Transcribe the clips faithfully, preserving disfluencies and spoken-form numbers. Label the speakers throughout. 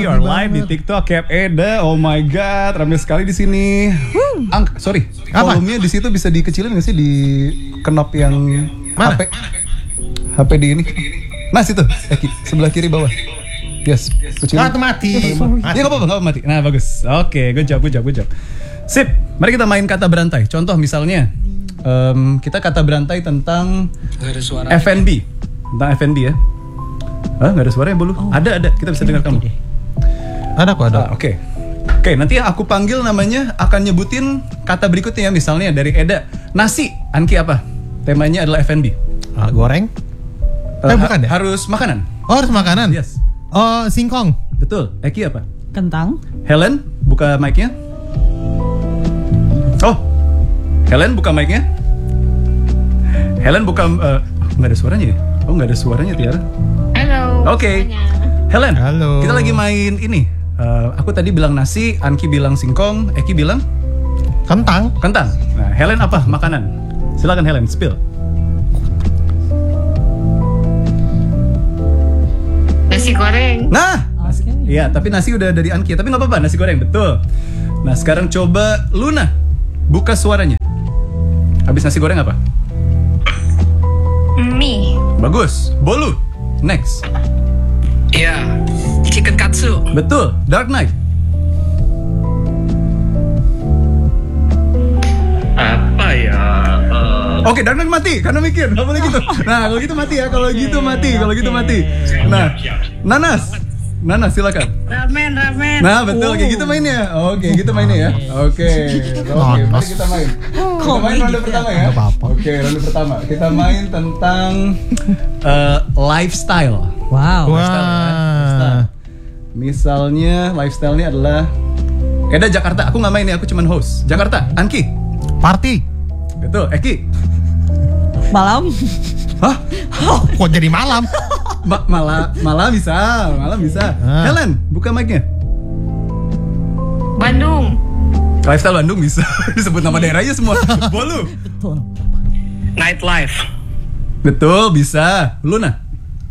Speaker 1: we are live di TikTok Cap Eda. Oh my god, ramai sekali di sini. Ang, sorry, volumenya di situ bisa dikecilin nggak sih di knop yang
Speaker 2: mana?
Speaker 1: H P? H P di ini. Nah situ, Eki, sebelah kiri bawah. Yes, kecilin.
Speaker 2: Ah, itu mati.
Speaker 1: Ya nggak apa-apa, nggak apa mati. Nah bagus. Oke, good job, good job, good job. Sip, mari kita main kata berantai. Contoh misalnya, um, kita kata berantai tentang F and B, tentang F and B ya. Hah, nggak ada suaranya Bolu? Oh. Ada, ada. Kita bisa dengar kamu.
Speaker 2: Ada kok, ada.
Speaker 1: Ah, Oke. Okay. Oke, okay, nanti aku panggil namanya akan nyebutin kata berikutnya ya. Misalnya dari Eda, nasi. Anki apa? Temanya adalah F and B.
Speaker 2: Ah, goreng?
Speaker 1: Uh,
Speaker 2: eh, bukan ya?
Speaker 1: Harus makanan.
Speaker 2: Oh, harus makanan?
Speaker 1: Yes.
Speaker 2: Oh, singkong.
Speaker 1: Betul. Eki apa?
Speaker 3: Kentang.
Speaker 1: Helen, buka mic-nya. Oh, Helen buka mic-nya. Helen buka... Uh, nggak ada suaranya ya? Oh, nggak ada suaranya Tiara.
Speaker 4: Halo.
Speaker 1: Oke, okay. Helen.
Speaker 2: Halo.
Speaker 1: Kita lagi main ini. Uh, aku tadi bilang nasi, Anki bilang singkong, Eki bilang
Speaker 2: Kentang.
Speaker 1: kentang. Nah, Helen apa? Makanan. Silakan Helen, spill.
Speaker 4: Nasi goreng.
Speaker 1: Nah, nasi,
Speaker 3: Oke.
Speaker 1: iya. Tapi nasi udah dari Anki. Tapi nggak apa-apa, nasi goreng betul. Nah, sekarang coba Luna buka suaranya. Habis nasi goreng apa?
Speaker 4: Mie.
Speaker 1: Bagus. Bolu. Next.
Speaker 5: Iya, chicken katsu.
Speaker 1: Betul. Dark Knight.
Speaker 5: Apa ya? Uh,
Speaker 1: Oke, Dark Knight mati karena mikir. Nggak boleh gitu. Nah, kalau gitu mati ya. Kalau gitu mati. Kalau gitu mati. Nah, Nanas. Nanas silakan.
Speaker 4: Ramen, ramen.
Speaker 1: Nah, betul. Kayak gitu mainnya. Oke, gitu mainnya ya. Oke. Oke, mari kita main. Kita main ronde pertama ya.
Speaker 2: Nggak apa-apa.
Speaker 1: Oke, ronde pertama. Kita main tentang uh, lifestyle.
Speaker 3: Wow.
Speaker 1: Lifestyle ya. Lifestyle. Misalnya lifestyle-nya adalah Eda Jakarta. Aku nggak main nih, aku cuman host. Jakarta, Anki.
Speaker 2: Party.
Speaker 1: Betul, Eki.
Speaker 3: Malam.
Speaker 1: Hah?
Speaker 2: Kok jadi malam?
Speaker 1: Ma malah malah bisa, malah bisa.
Speaker 2: Ah.
Speaker 1: Helen, buka mic-nya.
Speaker 4: Bandung.
Speaker 1: Lifestyle Bandung bisa. Disebut nama daerahnya semua. Bolu.
Speaker 3: Betul.
Speaker 5: nightlife.
Speaker 1: Betul, bisa. Luna.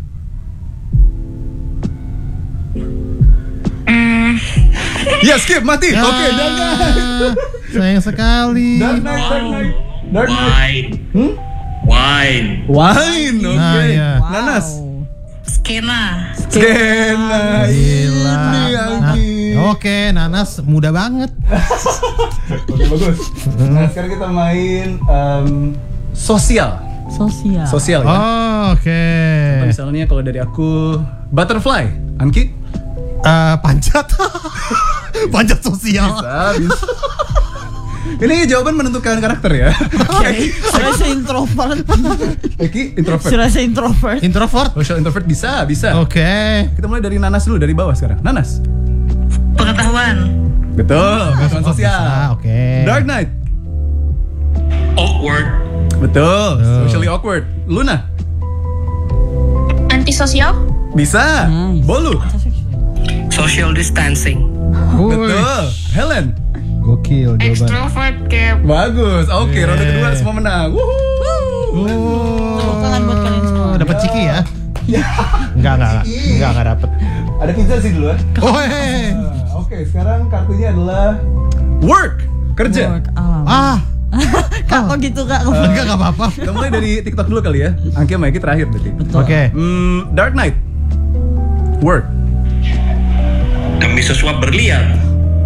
Speaker 1: Ya skip, mati.
Speaker 2: Ya,
Speaker 1: Oke, Dark Knight.
Speaker 2: sayang sekali.
Speaker 1: Dark Knight, Dark Knight. Dark Knight.
Speaker 5: Wine.
Speaker 1: Hmm?
Speaker 5: Wine.
Speaker 1: Wine, oke.
Speaker 2: Nah, iya.
Speaker 3: Wow.
Speaker 1: Nanas.
Speaker 4: Skena.
Speaker 1: Skena.
Speaker 2: Gila.
Speaker 1: Ini
Speaker 2: Nah,
Speaker 1: Angki.
Speaker 2: oke, Nanas muda banget.
Speaker 1: Oke, bagus. Nah, sekarang kita main um, sosial.
Speaker 3: Sosial.
Speaker 1: Sosial ya.
Speaker 2: Oh, oke.
Speaker 1: Misalnya kalau dari aku butterfly, Anki.
Speaker 2: Eh, panjat. Panjat sosial.
Speaker 1: Bisa, bisa. Ini jawaban menentukan karakter ya.
Speaker 3: Oke. Serasa introvert.
Speaker 1: Eki introvert.
Speaker 3: Serasa introvert.
Speaker 2: Introvert.
Speaker 1: Social introvert bisa, bisa.
Speaker 2: Oke.
Speaker 1: Kita mulai dari Nanas dulu, dari bawah sekarang. Nanas.
Speaker 4: Pengetahuan.
Speaker 1: Betul, pengetahuan
Speaker 2: Oh,
Speaker 1: sosial.
Speaker 2: bisa, oke.
Speaker 1: Dark Knight.
Speaker 5: Awkward.
Speaker 1: Betul,
Speaker 2: Betul.
Speaker 1: socially awkward. Luna.
Speaker 4: Antisosial.
Speaker 1: Bisa.
Speaker 3: Nice.
Speaker 1: Bolu.
Speaker 5: Social distancing.
Speaker 2: Wuih,
Speaker 1: Betul. Helen.
Speaker 2: gokil jawaban.
Speaker 4: Extrovert, Cap.
Speaker 1: Bagus. Oke,
Speaker 2: Yeay.
Speaker 1: ronde kedua semua menang. Wuhu.
Speaker 3: Tepuk tangan buat kalian semua.
Speaker 2: Dapat ciki ya? Enggak, enggak, enggak. Enggak, enggak dapet.
Speaker 1: Ada pizza sih duluan.
Speaker 2: Oh, hehehe.
Speaker 1: Nah, Oke, sekarang kartunya adalah work, kerja.
Speaker 3: Work. Alam.
Speaker 2: Ah,
Speaker 3: Kak, kok gitu kak?
Speaker 2: enggak, enggak apa-apa.
Speaker 1: Kita mulai dari TikTok dulu kali ya. Angki sama Eki terakhir berarti.
Speaker 2: Oke.
Speaker 1: Hmm, Dark Knight. Work.
Speaker 5: Demi sesuap berlian.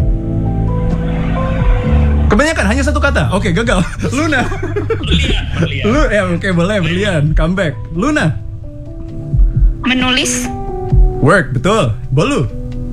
Speaker 1: Kebanyakan hanya satu kata. Oke, gagal. Luna.
Speaker 5: Berlian, berlian.
Speaker 1: Lu ya oke boleh berlian. Comeback. Luna.
Speaker 4: Menulis.
Speaker 1: Work, betul. Bolu.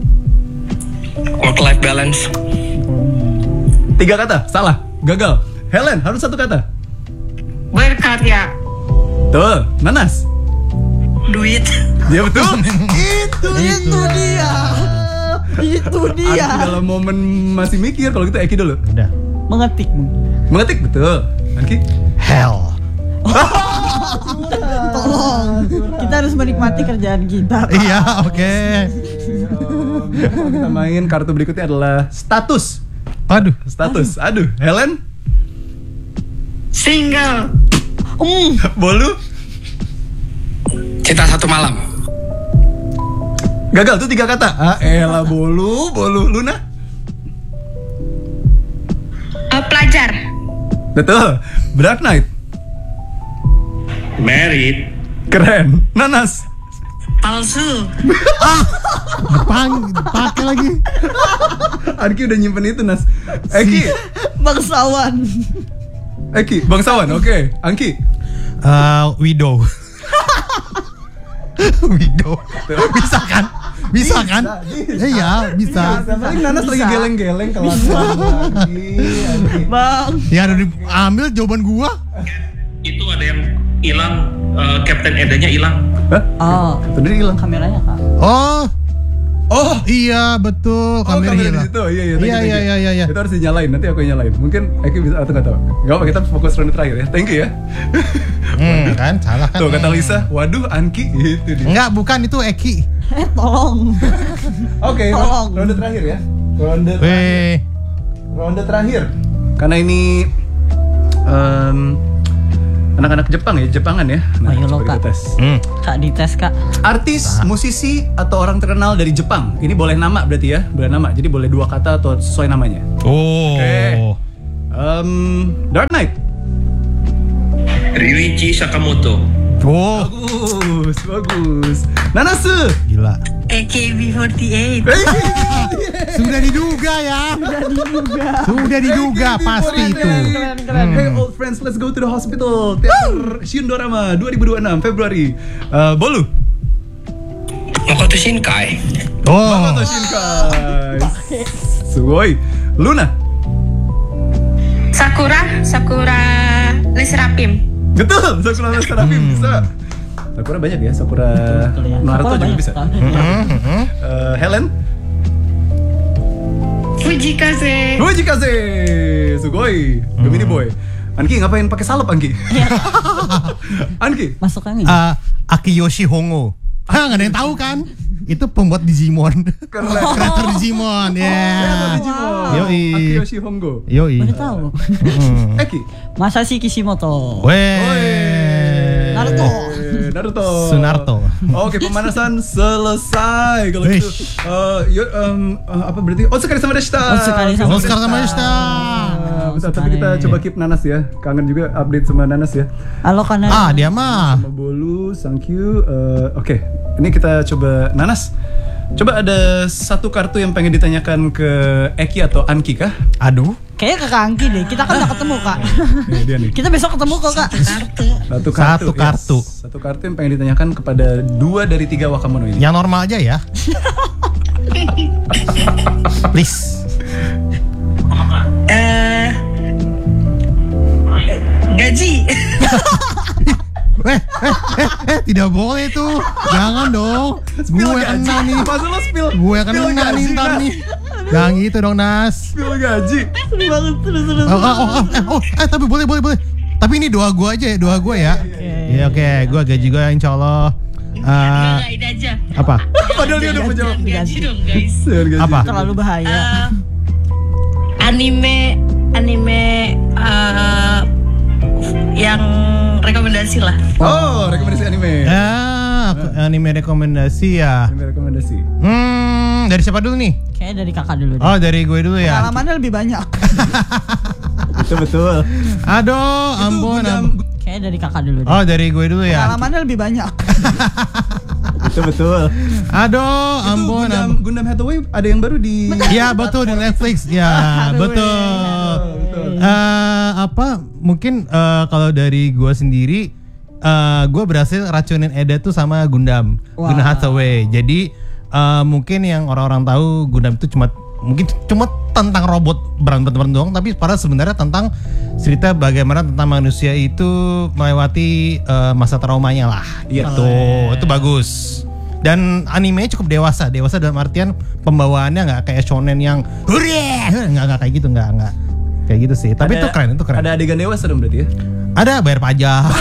Speaker 5: Work life balance.
Speaker 1: Tiga kata. Salah. Gagal. Helen, harus satu kata.
Speaker 4: Berkarya.
Speaker 1: Betul. Nanas.
Speaker 4: Duit.
Speaker 1: Ya betul.
Speaker 3: Itu itu dia. Itu dia.
Speaker 1: Aku dalam momen masih mikir. Kalau gitu Eki dulu.
Speaker 2: Udah.
Speaker 3: Mengetik mungkin.
Speaker 1: Mengetik, betul. Anki.
Speaker 2: Hell.
Speaker 3: Tolong. Kita harus menikmati kerjaan kita. Kak.
Speaker 2: Iya, oke.
Speaker 1: Kita main kartu berikutnya adalah status.
Speaker 2: Aduh.
Speaker 1: Status. Aduh. Helen.
Speaker 4: Single.
Speaker 3: Hmm.
Speaker 1: Bolu.
Speaker 5: Cinta satu malam.
Speaker 1: Gagal tuh tiga kata. Ah, elah bolu, bolu. Luna?
Speaker 4: Uh, pelajar.
Speaker 1: Betul. Dark Knight.
Speaker 5: Married.
Speaker 1: Keren. Nanas.
Speaker 4: Palsu.
Speaker 2: Pang, pakai lagi.
Speaker 1: Anki udah nyimpen itu, Nas. Eki.
Speaker 3: Bangsawan.
Speaker 1: Eki, bangsawan. Oke. Okay. Angki.
Speaker 2: Uh, widow. Widow. Bisa kan? Bisa kan? Iya, bisa.
Speaker 1: Paling Nanas lagi geleng-geleng kelakuan. Angki, Angki.
Speaker 3: Bang.
Speaker 2: Ya udah diambil jawaban gua.
Speaker 5: Itu ada yang hilang. Uh, Captain Edanya hilang.
Speaker 1: Hah?
Speaker 3: Oh,
Speaker 1: Tadi hilang.
Speaker 3: kameranya kak.
Speaker 2: Oh,
Speaker 1: Oh,
Speaker 2: iya betul.
Speaker 1: oh
Speaker 2: Kamera
Speaker 1: kamera di
Speaker 2: hilang.
Speaker 1: situ. Iya, iya,
Speaker 2: Iya,
Speaker 1: thank you, thank
Speaker 2: iya,
Speaker 1: you.
Speaker 2: iya, iya, iya.
Speaker 1: Itu harus dinyalain. Nanti aku yang nyalain. Mungkin Eki bisa atau nggak tahu. Gak apa, kita fokus ronde terakhir ya. Thank you ya.
Speaker 2: Hmm, kan salah kan.
Speaker 1: Tuh kata Lisa, waduh Anki itu dia.
Speaker 2: Enggak, bukan itu Eki.
Speaker 3: Eh, tolong.
Speaker 1: Oke,
Speaker 3: Tolong.
Speaker 1: ronde terakhir ya. Ronde terakhir.
Speaker 2: Weh.
Speaker 1: Ronde terakhir. Karena ini em, anak-anak Jepang ya, Jepangan ya. Nah,
Speaker 3: Ayo lo,
Speaker 1: coba kita
Speaker 3: Kak.
Speaker 1: tes.
Speaker 2: Hmm.
Speaker 3: Kak dites kak.
Speaker 1: Artis, musisi, atau orang terkenal dari Jepang. Ini boleh nama berarti ya, boleh nama. Jadi boleh dua kata atau sesuai namanya.
Speaker 2: Oh.
Speaker 1: Oke. Um, Dark Knight.
Speaker 5: Ryuichi Sakamoto.
Speaker 2: Oh,
Speaker 1: Bagus, bagus. Nanasu.
Speaker 2: gila.
Speaker 4: A K B forty-eight.
Speaker 2: Sudah diduga ya.
Speaker 3: Udah diduga.
Speaker 2: Sudah diduga pasti itu.
Speaker 3: Keren keren.
Speaker 1: Hey old friends, let's go to the hospital. Teater Shindorama dua ribu dua puluh enam Februari. Uh, Bolu.
Speaker 5: Makoto Shinkai.
Speaker 2: Oh.
Speaker 1: Makoto Shinkai. Sugoi. Luna.
Speaker 4: Sakura. Sakura Lesrapim.
Speaker 1: Betul, Sakura Lesrapim
Speaker 2: Hmm.
Speaker 1: bisa. Sakura banyak ya, Sakura
Speaker 3: Betul ya.
Speaker 1: Naruto
Speaker 3: Sakura
Speaker 1: juga
Speaker 3: banyak,
Speaker 1: bisa.
Speaker 3: Kak.
Speaker 2: Hmm, hmm.
Speaker 1: Uh, Helen.
Speaker 4: Fujikaze.
Speaker 1: Fujikaze. Sugoi. Gemini boy. Anki ngapain pakai salep Anki? Anki.
Speaker 3: Masuk angin.
Speaker 2: Ah, Akiyoshi Hongo. Ah, nggak ada yang tahu kan? Itu pembuat Digimon.
Speaker 1: Keren.
Speaker 2: Kreator Digimon. Ya.
Speaker 1: Kreator Digimon.
Speaker 2: Yoi.
Speaker 1: Akiyoshi Hongo.
Speaker 2: Yoi.
Speaker 3: Baru tahu.
Speaker 2: Hmm.
Speaker 1: Eki.
Speaker 3: Masashi Kishimoto.
Speaker 2: Weh.
Speaker 3: Naruto.
Speaker 1: Eh, Naruto.
Speaker 2: Sunarto.
Speaker 1: Oke, pemanasan selesai. Kalau gitu,
Speaker 2: Wish.
Speaker 1: eh, yo- em, eh, apa berarti? Otsukare sama deshita.
Speaker 3: Otsukare sama
Speaker 2: Oscar sama Yusta.
Speaker 1: Ah, bentar, tapi
Speaker 3: Otsukare.
Speaker 1: kita coba keep Nanas ya. Kangen juga update sama Nanas ya.
Speaker 3: Halo karena
Speaker 2: Ah, dia mah.
Speaker 1: Sama Bolu, thank you. Eh, Oke, ini kita coba Nanas. Coba ada satu kartu yang pengen ditanyakan ke Eki atau Anki kah?
Speaker 2: Aduh.
Speaker 3: kayaknya ke Kak Angki deh. Kita kan udah ketemu kak.
Speaker 1: Ini dia nih.
Speaker 3: Kita besok ketemu kok kak.
Speaker 4: Kartu.
Speaker 1: Satu
Speaker 2: Satu
Speaker 1: yes.
Speaker 2: kartu.
Speaker 1: Satu kartu yang pengen ditanyakan kepada dua dari tiga Wakamono ini.
Speaker 2: Yang normal aja ya. Please.
Speaker 4: Eh, gaji.
Speaker 2: Eh, eh, eh, eh, tidak boleh tuh. Jangan dong.
Speaker 1: Spill
Speaker 2: Gue
Speaker 1: gaji.
Speaker 2: kena nih.
Speaker 1: Masa lo spill?
Speaker 2: Gue kena
Speaker 1: spill
Speaker 2: nih
Speaker 1: gaji,
Speaker 2: ntar
Speaker 1: Nas?
Speaker 2: nih. Jangan gitu dong, Nas.
Speaker 1: Spill gaji.
Speaker 3: Seru banget terus terus.
Speaker 2: Oh, oh, oh, eh, oh, eh, tapi boleh, boleh, boleh. Tapi ini doa gue aja ya, doa gue ya. Iya, oke. Gue gaji gue insya Allah. eh,
Speaker 4: Ini aja.
Speaker 2: apa?
Speaker 1: Padahal dia udah mau jawab.
Speaker 4: Gaji dong guys.
Speaker 1: Spill gaji.
Speaker 2: Apa?
Speaker 3: Terlalu bahaya.
Speaker 4: Eh, anime anime eh, yang rekomendasi lah.
Speaker 1: Oh, rekomendasi anime.
Speaker 2: Ah, aku- anime rekomendasi ya.
Speaker 1: Anime rekomendasi.
Speaker 2: Hmm, dari siapa dulu nih?
Speaker 3: Kayaknya dari kakak dulu deh.
Speaker 2: Oh, dari gue dulu ya.
Speaker 3: Pengalamannya lebih banyak.
Speaker 1: Betul betul.
Speaker 2: Aduh, ampun,
Speaker 1: Gundam.
Speaker 2: ampun.
Speaker 3: Kayaknya dari kakak dulu deh.
Speaker 2: Oh, dari gue dulu ya.
Speaker 3: Pengalamannya lebih banyak.
Speaker 1: Betul betul.
Speaker 2: Aduh,
Speaker 1: Itu
Speaker 2: ampun,
Speaker 1: Gundam,
Speaker 2: ampun.
Speaker 1: Gundam Hathaway ada yang baru di.
Speaker 2: Ya betul di Netflix ya
Speaker 3: Aduh,
Speaker 2: betul.
Speaker 1: betul.
Speaker 2: Eh, apa mungkin eh, kalau dari gue sendiri eh gue berhasil racunin Eda tuh sama Gundam
Speaker 3: Wah.
Speaker 2: Gundam Hathaway. Jadi eh, mungkin yang orang-orang tahu Gundam itu cuma mungkin cuma tentang robot berantem doang, tapi padahal sebenarnya tentang cerita bagaimana tentang manusia itu melewati eh, masa traumanya lah.
Speaker 1: Iya.
Speaker 2: Gitu. Itu bagus. Dan animenya cukup dewasa, dewasa dalam artian pembawaannya nggak kayak shonen yang hureh, nggak nggak kayak gitu, nggak nggak kayak gitu sih. Tapi
Speaker 1: Ada-
Speaker 2: itu keren, itu keren.
Speaker 1: Ada adegan dewasa dong berarti ya.
Speaker 2: Ada bayar pajak.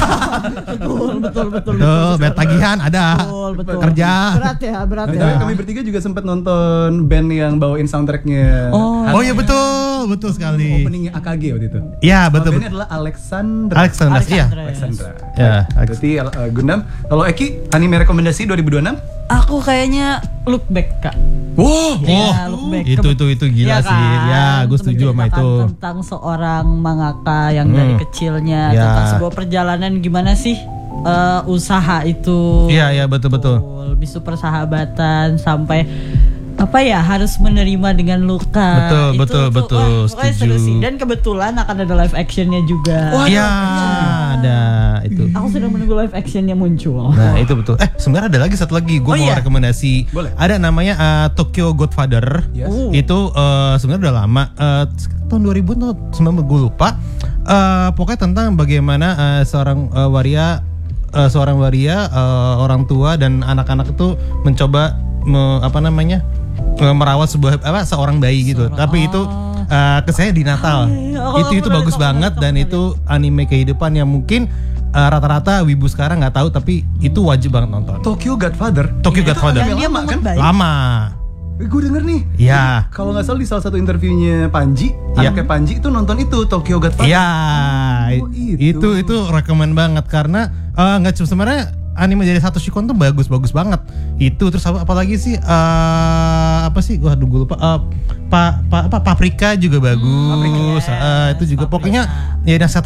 Speaker 3: betul, betul, betul.
Speaker 2: Betul, bayar tagihan ada.
Speaker 3: Betul, betul.
Speaker 2: Kerja.
Speaker 3: Berat ya, berat
Speaker 1: Tapi
Speaker 3: ya.
Speaker 1: kami bertiga juga sempat nonton band yang bawain soundtracknya.
Speaker 3: Oh.
Speaker 2: Oh iya betul, betul sekali.
Speaker 1: Openingnya A K G waktu itu.
Speaker 2: Iya,
Speaker 1: Nama
Speaker 2: betul.
Speaker 1: bandnya adalah Alexandra.
Speaker 2: Alexandra, iya.
Speaker 1: Alexandra.
Speaker 2: Ya, Alex.
Speaker 1: Berarti uh, Gundam. Kalau Eki, anime rekomendasi dua ribu dua puluh enam?
Speaker 3: Aku kayaknya look back, Kak.
Speaker 1: Wow,
Speaker 3: Iya, look back.
Speaker 2: itu itu itu gila
Speaker 3: Iya
Speaker 2: sih. Ya, gue setuju sama
Speaker 3: Menceritakan
Speaker 2: itu.
Speaker 3: Tentang seorang mangaka yang
Speaker 2: Hmm.
Speaker 3: dari kecilnya,
Speaker 2: Ya.
Speaker 3: tentang sebuah perjalanan gimana sih eh, usaha itu.
Speaker 2: Iya, iya betul betul.
Speaker 3: Bisu persahabatan sampai apa ya harus menerima dengan luka.
Speaker 2: Betul,
Speaker 3: Itu
Speaker 2: betul,
Speaker 3: tuh,
Speaker 2: betul,
Speaker 3: wah, pokoknya seru
Speaker 2: setuju.
Speaker 3: sih. Dan kebetulan akan ada live actionnya juga.
Speaker 2: Iya, ada itu.
Speaker 3: Aku sedang menunggu live actionnya muncul.
Speaker 2: Nah itu betul. Eh sebenarnya ada lagi satu lagi. Gue
Speaker 3: Oh,
Speaker 2: mau
Speaker 3: iya?
Speaker 2: rekomendasi.
Speaker 1: Boleh.
Speaker 2: Ada namanya uh, Tokyo Godfather.
Speaker 1: Yes.
Speaker 3: Oh.
Speaker 2: Itu uh, sebenarnya udah lama. Uh, tahun dua ribu atau sembilan belas gue lupa. Uh, pokoknya tentang bagaimana uh, seorang uh, waria, uh, seorang waria, uh, orang tua dan anak-anak itu mencoba me, apa namanya uh, merawat sebuah apa seorang bayi gitu. Tapi itu uh, kesannya di Natal.
Speaker 3: Hai,
Speaker 2: itu
Speaker 3: oh,
Speaker 2: itu
Speaker 3: pernah
Speaker 2: bagus
Speaker 3: lihat,
Speaker 2: banget
Speaker 3: pernah
Speaker 2: dan
Speaker 3: lihat.
Speaker 2: itu anime kehidupan yang mungkin uh, rata-rata wibu sekarang nggak tahu tapi itu wajib banget nonton.
Speaker 1: Tokyo Godfather.
Speaker 2: Tokyo
Speaker 1: Itu
Speaker 2: Godfather.
Speaker 1: anime
Speaker 3: Dan dia
Speaker 1: lama kan?
Speaker 3: membuat baik.
Speaker 2: Lama.
Speaker 1: Gue denger nih.
Speaker 2: Iya.
Speaker 1: Kalau nggak salah di salah satu interviewnya Panji,
Speaker 2: Iya.
Speaker 1: anaknya Panji itu nonton itu Tokyo Godfather.
Speaker 2: Iya.
Speaker 1: Oh,
Speaker 2: itu.
Speaker 1: itu.
Speaker 2: itu rekomen banget karena eh, nggak cuma sebenarnya anime dari satu Shikon tuh bagus-bagus banget. Itu terus apa apalagi sih eh apa sih gua aduh gua lupa eh, pa, pa, apa Paprika juga bagus.
Speaker 1: Paprika,
Speaker 2: Eh, itu juga
Speaker 3: Paprika.
Speaker 2: pokoknya ya yang satu